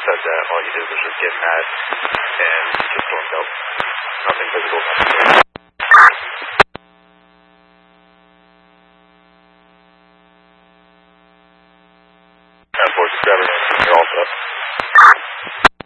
said that all you did was just get mad and just stormed out. Nothing physical, nothing there. 10-4, just grab your name, you're all set.